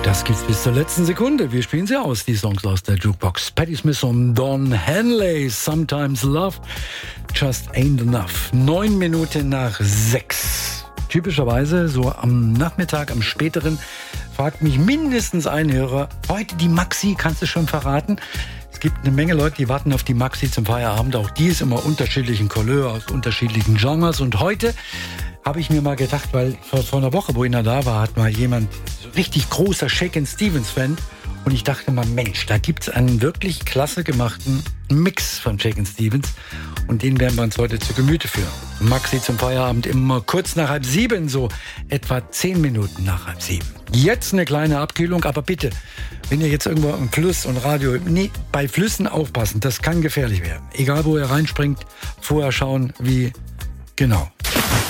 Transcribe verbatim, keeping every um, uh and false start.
Das gibt's bis zur letzten Sekunde. Wir spielen sie aus, die Songs aus der Jukebox. Patti Smith und Don Henley, Sometimes Love Just Ain't Enough. Neun Minuten nach sechs. Typischerweise so am Nachmittag, am späteren, fragt mich mindestens ein Hörer, heute die Maxi, kannst du schon verraten? Es gibt eine Menge Leute, die warten auf die Maxi zum Feierabend. Auch die ist immer unterschiedlichen Couleur, aus unterschiedlichen Genres. Und heute habe ich mir mal gedacht, weil vor, vor einer Woche, wo ich da war, hat mal jemand, so richtig großer Shakin' Stevens-Fan. Und ich dachte mal, Mensch, da gibt es einen wirklich klasse gemachten Mix von Shakin' Stevens. Und den werden wir uns heute zu Gemüte führen. Maxi zum Feierabend immer kurz nach halb sieben, so etwa zehn Minuten nach halb sieben. Jetzt eine kleine Abkühlung, aber bitte, wenn ihr jetzt irgendwo im Fluss und Radio, nee, bei Flüssen aufpassen, das kann gefährlich werden. Egal, wo ihr reinspringt, vorher schauen, wie, genau.